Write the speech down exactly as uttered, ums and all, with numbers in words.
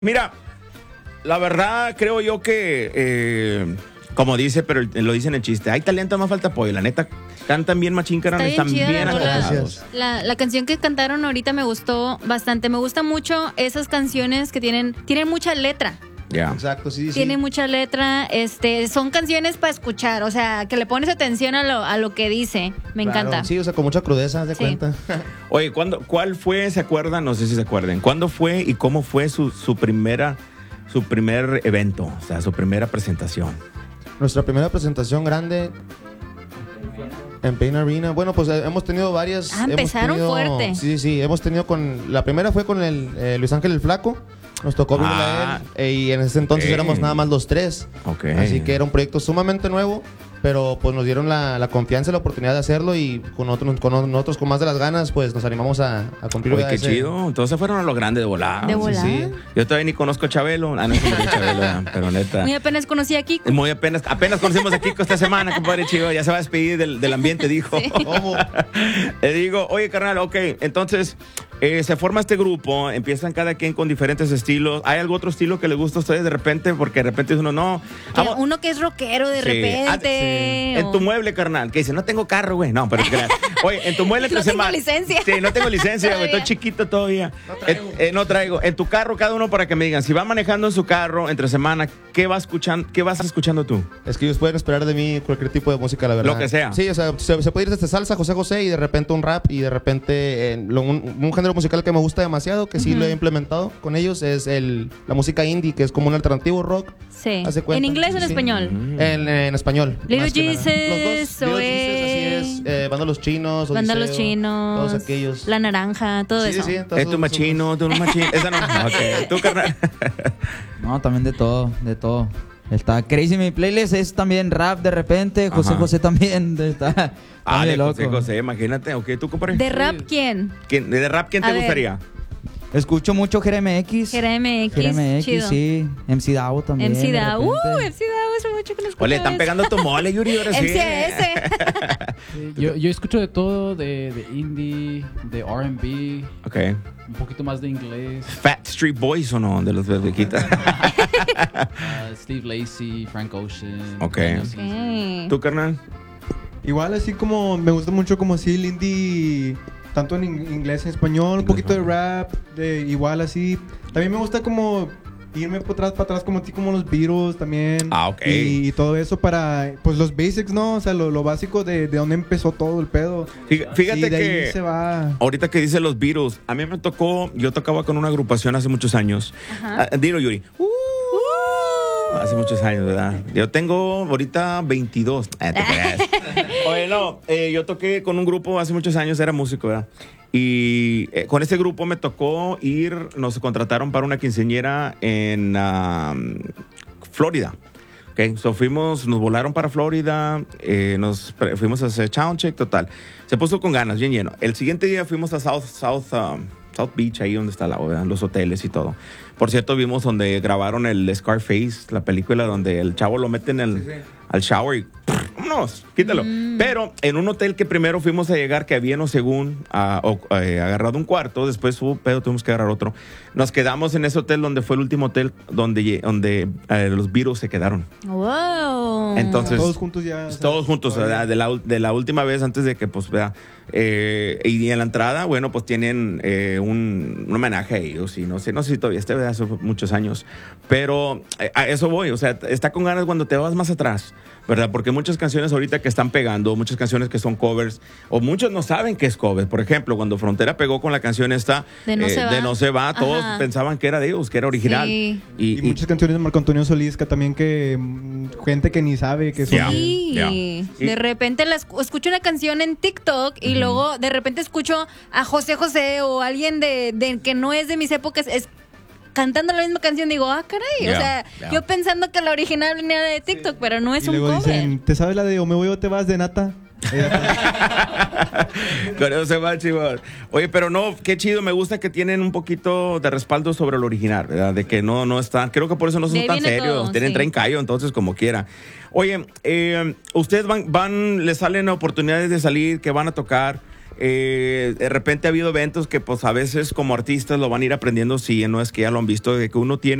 Mira, la verdad creo yo que, eh, como dice, pero lo dice en el chiste, hay talento, más falta apoyo. La neta, cantan bien machín, carnal, están bien, bien acoplados. La, la canción que cantaron ahorita me gustó bastante. Me gusta mucho esas canciones que tienen, tienen mucha letra. Yeah. Exacto, sí, Tiene sí. mucha letra, este, son canciones para escuchar, o sea, que le pones atención a lo, a lo que dice. Me Claro, encanta. Sí, o sea, con mucha crudeza, de Sí. cuenta. Oye, ¿cuándo, ¿cuál fue, se acuerdan? No sé si se acuerdan. ¿Cuándo fue y cómo fue su, su primera, su primer evento? O sea, su primera presentación. Nuestra primera presentación grande en Pain Arena. Bueno, pues eh, hemos tenido varias. Ah, hemos empezaron tenido- fuerte. Sí, sí, hemos tenido con. La primera fue con el eh, Luis Ángel el Flaco. Nos tocó verla Ah. a él. eh, y en ese entonces Ok. éramos nada más los tres. Ok. Así que era un proyecto sumamente nuevo. Pero pues nos dieron la, la confianza y la oportunidad de hacerlo. Y con, otros, con nosotros, con más de las ganas, pues nos animamos a, a cumplir. Oye, qué ese- chido. Entonces fueron a lo grande de volada. De Sí, volada. sí. Yo todavía ni conozco a Chabelo. Ah, no es como que Chabelo, pero neta. Muy apenas conocí a Kiko. Muy apenas, apenas conocimos a Kiko esta semana, compadre chido. Ya se va a despedir del, del ambiente, dijo. ¿Cómo? Le digo, oye, carnal, ok, entonces eh, se forma este grupo, empiezan cada quien con diferentes estilos. ¿Hay algún otro estilo que les gusta a ustedes de repente? Porque de repente uno no. Que Vamos- uno que es rockero de Sí. repente. Ah, sí. En o- tu mueble, carnal, que dice, no tengo carro, güey. No, pero es que- oye, en tu mueble entre No tengo semana- licencia. Sí, no tengo licencia, güey. Todavía. Estoy chiquito todavía. No traigo. Eh, eh, no traigo. En tu carro, cada uno para que me digan, si va manejando en su carro entre semana, ¿qué va escuchando, qué vas escuchando tú? Es que ellos pueden esperar de mí cualquier tipo de música, la verdad. Lo que sea. Sí, o sea, se, se puede ir desde salsa, José José, y de repente un rap, y de repente eh, lo- un, un género musical que me gusta demasiado, que sí Ujú. lo he implementado con ellos, es el, la música indie, que es como un alternativo rock. Sí. Hace cuenta. ¿En inglés o en Sí. español? En, en español. Little más que nada. Jesus, Los dos. Little Zoé. Jesus, así es. Eh, Banda Los Chinos, Banda Odiseo, Los Chinos. Todos aquellos. La Naranja, todo Sí, eso. sí, sí, todos Es tu esos- machino, tu machino. Esa no. Ok, tú, carnal. No, también de todo, de todo. Está Crazy mi playlist, es también rap de repente. José Ajá. José también está, está Ah, medio de loco. José José, imagínate. Ok, tú, compadre. ¿De rap quién? ¿Quién- ¿De rap quién A te ver. gustaría? Escucho mucho G M X. G M X, G M X, chido. sí. M C Dao también. M C de Dao. Uh, repente. M C Dao, hace mucho que no escucho Oye, están eso. pegando tu mole, Yuri, ahora sí. M C S. Sí, yo, yo escucho de todo, de, de indie, de R and B, Ok. un poquito más de inglés. Fat Street Boys o no, de los viejitas. uh, Steve Lacy, Frank Ocean. Ok. Daniel Caesar. Ok. ¿Tú, carnal? Igual así como me gusta mucho como así el indie, tanto en in- inglés, en español, un poquito de rap, de igual así. También me gusta como irme para atrás, para atrás como así como los Beatles también. Ah, ok. Y, y todo eso para, pues los basics, ¿no? O sea, lo, lo básico de, de dónde empezó todo el pedo. Fí- Fíjate Y de ahí que se va. ahorita que dice los Beatles, a mí me tocó, yo tocaba con una agrupación hace muchos años. Ajá. Ah, dilo, Yuri. Uh, hace muchos años, ¿verdad? Yo tengo ahorita veintidós. Ah, te creas. Oye, no, eh, yo toqué con un grupo hace muchos años, era músico, ¿verdad? Y eh, con ese grupo me tocó ir, nos contrataron para una quinceañera en um, Florida. Ok, so fuimos, nos volaron para Florida, eh, nos pre- fuimos a hacer soundcheck, total. Se puso con ganas, bien lleno. El siguiente día fuimos a South, South, um, South Beach, ahí donde está la, ¿verdad? Los hoteles y todo. Por cierto, vimos donde grabaron el Scarface, la película donde el chavo lo meten el, al shower y ¡prr! ¡vámonos! Quítalo. Pero en un hotel que primero fuimos a llegar, que habíamos según ah, o- eh, agarrado un cuarto, después hubo pedo, tuvimos que agarrar otro. Nos quedamos en ese hotel donde fue el último hotel donde, lle- donde eh, los Beatles se quedaron. Wow. Entonces, Todos juntos ya. o sea, todos juntos, todavía. ¿verdad? de la, ul- de la última vez antes de que, pues, vea, eh, y en la entrada, bueno, pues tienen eh, un, un homenaje a ellos y no sé, no sé si todavía esté, ¿verdad? Hace muchos años, pero eh, a eso voy, o sea, está con ganas cuando te vas más atrás, ¿verdad? Porque muchas canciones ahorita que están pegando, muchas canciones que son covers, o muchos no saben que es cover. Por ejemplo, cuando Frontera pegó con la canción esta, De No se va. de No se va, todos Ajá. pensaban que era de ellos, que era original. Sí. Y, Y, y- muchas canciones de Marco Antonio Solís que también que mm, gente que ni sabe que son. Ya. Sí, Ya. de repente la escu- escucho una canción en TikTok y luego de repente escucho a José José o alguien de, de que no es de mis épocas es cantando la misma canción. Digo, ah, caray, Ya, o sea, ya. yo pensando que la original venía de TikTok, pero no es Y un luego cover. dicen, ¿te sabes la de O me voy o te vas de Nata? Con eso se va, chivos. Oye, pero no, qué chido, me gusta que tienen un poquito de respaldo sobre el original, ¿verdad? De que no, no están, creo que por eso no son De ahí tan viene serios, todo, tienen sí. traen callo, entonces como quiera. Oye, eh, ustedes van, van, les salen oportunidades de salir, que van a tocar. Eh, de repente ha habido eventos que pues a veces como artistas lo van a ir aprendiendo si no es que ya lo han visto, de que uno tiene